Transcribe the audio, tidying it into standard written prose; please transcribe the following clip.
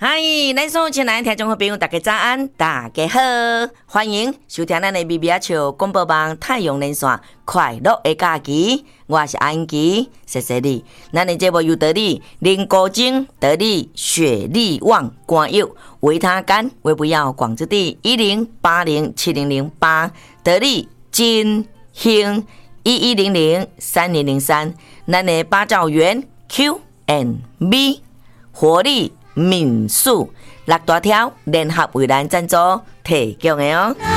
嗨，咱所有亲爱的听众朋友，大家早安，大家好，欢迎收听咱的咪咪笑广播网太阳连线快乐的假期，我是安琪，谢谢你。咱的节目由得力林国精、得力雪力旺冠药、维他甘、维不要广之地10807008，得力金兴11003003，咱的八兆元 Q&B 活力民宿6大条联合为咱赞助提供的哦。